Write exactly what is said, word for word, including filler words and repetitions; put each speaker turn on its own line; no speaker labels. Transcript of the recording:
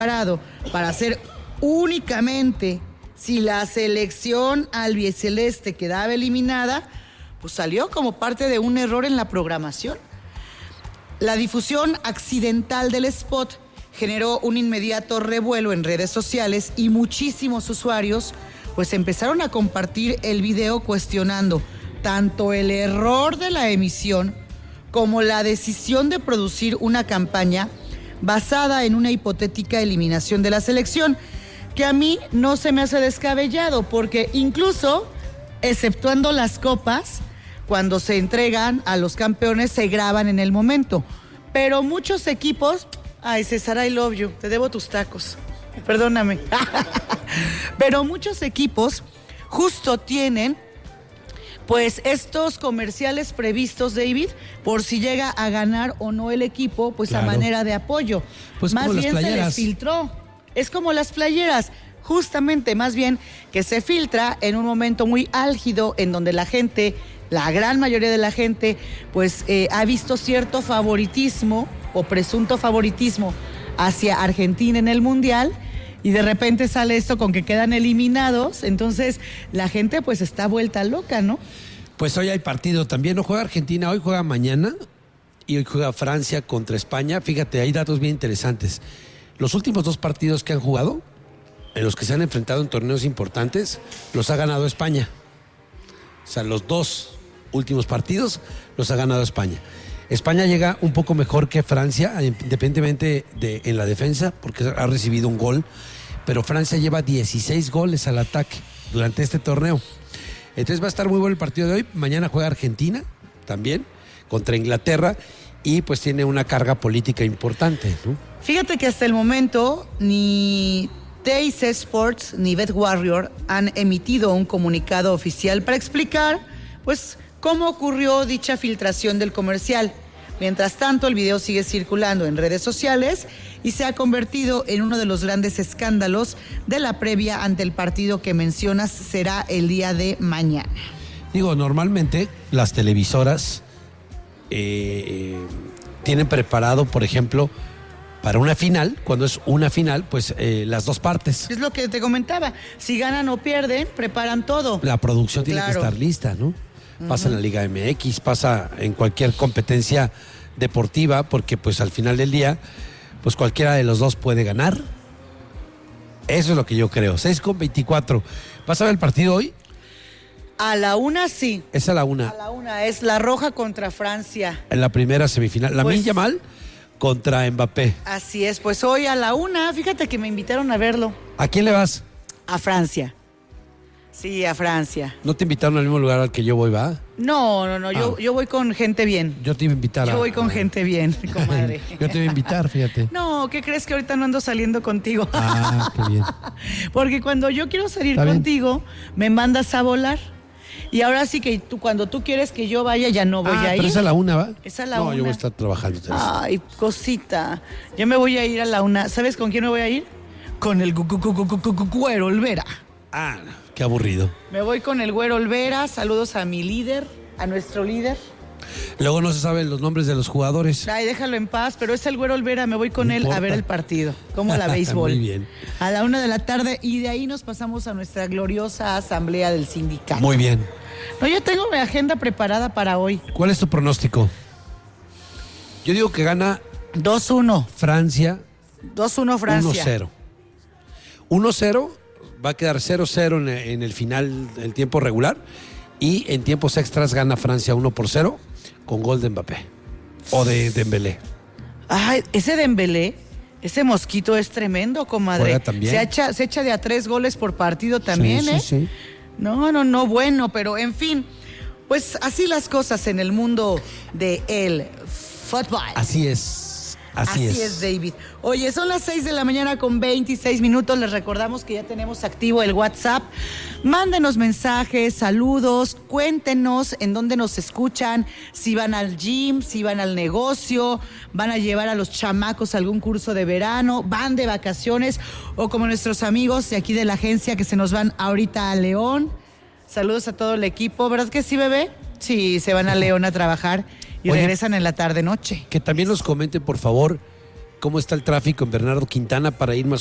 preparado para hacer únicamente si la selección albiceleste quedaba eliminada, pues salió como parte de un error en la programación. La difusión accidental del spot generó un inmediato revuelo en redes sociales y muchísimos usuarios pues empezaron a compartir el video cuestionando tanto el error de la emisión como la decisión de producir una campaña basada en una hipotética eliminación de la selección, que a mí no se me hace descabellado, porque incluso, exceptuando las copas, cuando se entregan a los campeones se graban en el momento, pero muchos equipos, ay César, I love you, te debo tus tacos, perdóname, pero muchos equipos justo tienen pues estos comerciales previstos, David, por si llega a ganar o no el equipo, pues claro, a manera de apoyo.
Pues
más bien
se
les filtró. Es como las playeras, justamente, más bien que se filtra en un momento muy álgido en donde la gente, la gran mayoría de la gente, pues eh, ha visto cierto favoritismo o presunto favoritismo hacia Argentina en el Mundial. Y de repente sale esto con que quedan eliminados, entonces la gente pues está vuelta loca, ¿no?
Pues hoy hay partido también, no juega Argentina, hoy juega mañana y hoy juega Francia contra España. Fíjate, hay datos bien interesantes. Los últimos dos partidos que han jugado, en los que se han enfrentado en torneos importantes, los ha ganado España. O sea, los dos últimos partidos los ha ganado España. España llega un poco mejor que Francia, independientemente de en la defensa, porque ha recibido un gol, pero Francia lleva dieciséis goles al ataque durante este torneo. Entonces va a estar muy bueno el partido de hoy. Mañana juega Argentina también contra Inglaterra y pues tiene una carga política importante, ¿no?
Fíjate que hasta el momento ni T I C Sports ni BetWarrior han emitido un comunicado oficial para explicar pues cómo ocurrió dicha filtración del comercial. Mientras tanto, el video sigue circulando en redes sociales y se ha convertido en uno de los grandes escándalos de la previa ante el partido que mencionas será el día de mañana.
Digo, normalmente las televisoras eh, tienen preparado, por ejemplo, para una final, cuando es una final, pues eh, las dos partes.
Es lo que te comentaba, si ganan o pierden, preparan todo.
La producción tiene claro que estar lista, ¿no? Pasa en la Liga M X, pasa en cualquier competencia deportiva, porque pues al final del día, pues cualquiera de los dos puede ganar. Eso es lo que yo creo. seis con veinticuatro. ¿Vas a ver el partido hoy?
A la una sí.
Es a la una.
A la una, es la Roja contra Francia.
En la primera semifinal. Lamine
pues,
Yamal contra Mbappé.
Así es, pues hoy a la una, fíjate que me invitaron a verlo.
¿A quién le vas?
A Francia. Sí, a Francia.
¿No te invitaron al mismo lugar al que yo voy, va?
No, no, no, ah. yo, yo voy con gente bien.
Yo te iba a invitar.
Yo
a...
voy con gente bien, comadre.
Yo te iba a invitar, fíjate.
No, ¿qué crees que ahorita no ando saliendo contigo?
Ah, qué bien.
Porque cuando yo quiero salir contigo, me mandas a volar. Y ahora sí que tú, cuando tú quieres que yo vaya, ya no voy
ah,
a ir.
Pero es a la una, ¿va?
Es a la
no,
una.
No, yo voy a estar trabajando.
Ay, cosita. Yo me voy a ir a la una. ¿Sabes con quién me voy a ir? Con el Güero Olvera.
Ah, qué aburrido.
Me voy con el Güero Olvera. Saludos a mi líder, a nuestro líder.
Luego no se saben los nombres de los jugadores.
Ay, déjalo en paz, pero es el Güero Olvera, me voy con no él importa. A ver el partido, como la béisbol.
Muy bien.
A la una de la tarde y de ahí nos pasamos a nuestra gloriosa asamblea del sindicato.
Muy bien.
No, yo tengo mi agenda preparada para hoy.
¿Cuál es tu pronóstico? Yo digo que gana
dos uno.
Francia.
dos uno Francia.
uno cero. uno cero, va a quedar cero cero en, en el final del tiempo regular y en tiempos extras gana Francia uno por cero con gol de Mbappé o de Dembélé.
Ay, ese Dembélé, ese mosquito es tremendo, comadre.
Juega también.
Se echa, se echa de a tres goles por partido también,
sí,
¿eh?
Sí, sí.
No, no, no, bueno, pero en fin, pues así las cosas en el mundo de el fútbol.
Así es, así,
así
es.
es, David. Oye, son las seis de la mañana con veintiséis minutos. Les recordamos que ya tenemos activo el WhatsApp. Mándenos mensajes, saludos, cuéntenos en dónde nos escuchan, si van al gym, si van al negocio, van a llevar a los chamacos a algún curso de verano, van de vacaciones o como nuestros amigos de aquí de la agencia que se nos van ahorita a León. Saludos a todo el equipo. ¿Verdad que sí, bebé? Sí, se van a León a trabajar y Oye, regresan en la tarde-noche.
Que también nos comenten, por favor, cómo está el tráfico en Bernardo Quintana para ir más